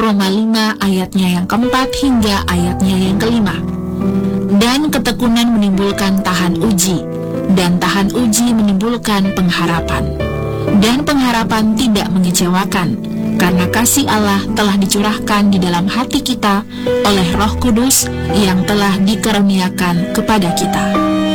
Roma 5 ayatnya yang keempat hingga ayatnya yang kelima. Dan ketekunan menimbulkan tahan uji, dan tahan uji menimbulkan pengharapan. Dan pengharapan tidak mengecewakan, karena kasih Allah telah dicurahkan di dalam hati kita oleh Roh Kudus yang telah dikaruniakan kepada kita.